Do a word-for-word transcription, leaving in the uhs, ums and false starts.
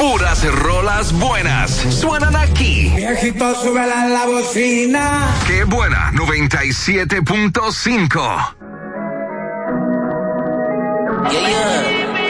Puras rolas buenas suenan aquí. Viejito, súbela a la bocina. Qué buena, noventa y siete punto cinco.